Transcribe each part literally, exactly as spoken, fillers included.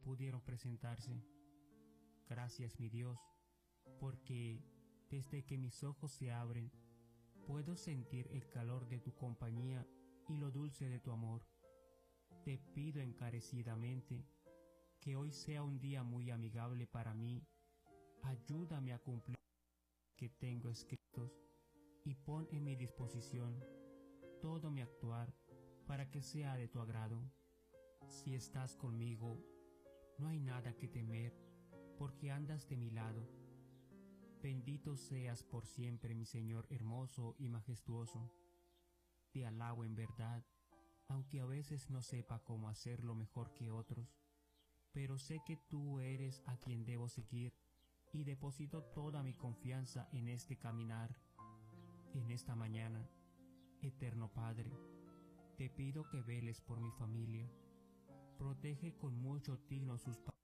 pudieron presentarse. Gracias, mi Dios, porque desde que mis ojos se abren, puedo sentir el calor de tu compañía y lo dulce de tu amor. Te pido encarecidamente que hoy sea un día muy amigable para mí. Ayúdame a cumplir lo que tengo escritos y pon en mi disposición todo mi actuar para que sea de tu agrado. Si estás conmigo, no hay nada que temer, porque andas de mi lado. Bendito seas por siempre, mi Señor hermoso y majestuoso. Te alabo en verdad, aunque a veces no sepa cómo hacerlo mejor que otros, pero sé que tú eres a quien debo seguir y deposito toda mi confianza en este caminar. En esta mañana, eterno Padre, te pido que veles por mi familia. Protege con mucho tino sus pasos.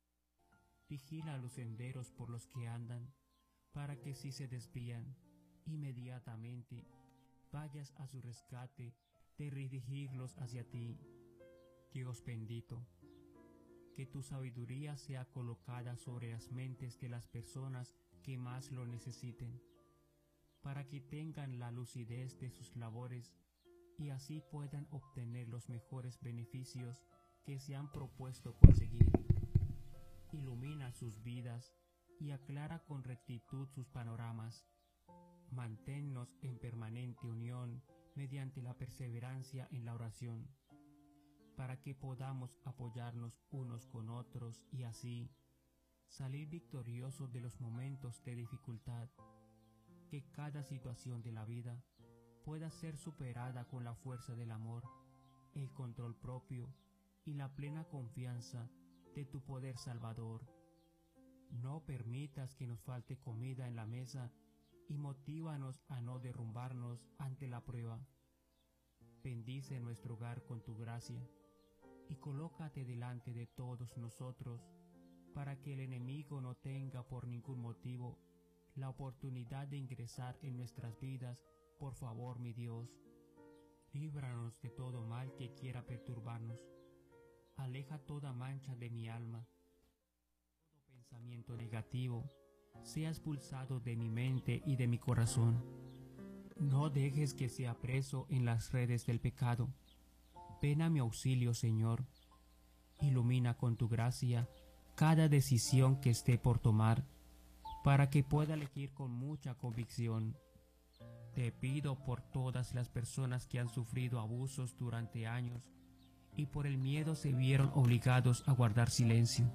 Vigila los senderos por los que andan, para que si se desvían, inmediatamente vayas a su rescate de redirigirlos hacia ti. Dios bendito, que tu sabiduría sea colocada sobre las mentes de las personas que más lo necesiten, para que tengan la lucidez de sus labores y así puedan obtener los mejores beneficios que se han propuesto conseguir. Ilumina sus vidas y aclara con rectitud sus panoramas. Manténnos en permanente unión mediante la perseverancia en la oración, para que podamos apoyarnos unos con otros y así salir victoriosos de los momentos de dificultad. Que cada situación de la vida pueda ser superada con la fuerza del amor, el control propio y la plena confianza de tu poder salvador. No permitas que nos falte comida en la mesa y motívanos a no derrumbarnos ante la prueba. Bendice nuestro hogar con tu gracia y colócate delante de todos nosotros para que el enemigo no tenga por ningún motivo la oportunidad de ingresar en nuestras vidas. Por favor, mi Dios, líbranos de todo mal que quiera perturbarnos. Aleja toda mancha de mi alma. Todo pensamiento negativo sea expulsado de mi mente y de mi corazón. No dejes que sea preso en las redes del pecado. Ven a mi auxilio, Señor. Ilumina con tu gracia cada decisión que esté por tomar, para que pueda elegir con mucha convicción. Te pido por todas las personas que han sufrido abusos durante años y por el miedo se vieron obligados a guardar silencio.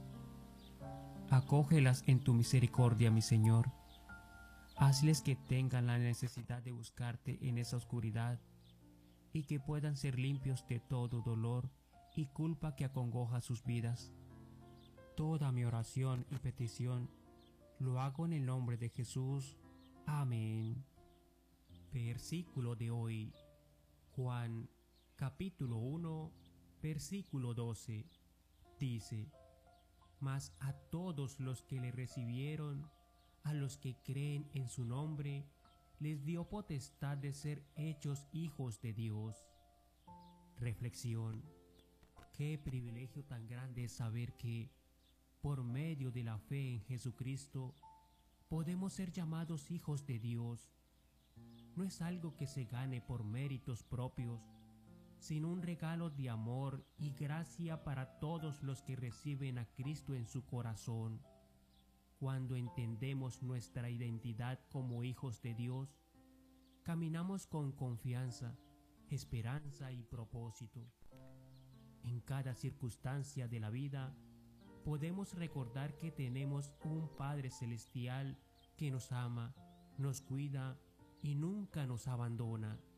Acógelas en tu misericordia, mi Señor. Hazles que tengan la necesidad de buscarte en esa oscuridad y que puedan ser limpios de todo dolor y culpa que acongoja sus vidas. Toda mi oración y petición lo hago en el nombre de Jesús. Amén. Versículo de hoy, Juan capítulo uno, versículo doce, dice: Mas a todos los que le recibieron, a los que creen en su nombre, les dio potestad de ser hechos hijos de Dios. Reflexión: qué privilegio tan grande es saber que, por medio de la fe en Jesucristo, podemos ser llamados hijos de Dios. No es algo que se gane por méritos propios, sino un regalo de amor y gracia para todos los que reciben a Cristo en su corazón. Cuando entendemos nuestra identidad como hijos de Dios, caminamos con confianza, esperanza y propósito. En cada circunstancia de la vida, podemos recordar que tenemos un Padre Celestial que nos ama, nos cuida y nunca nos abandona.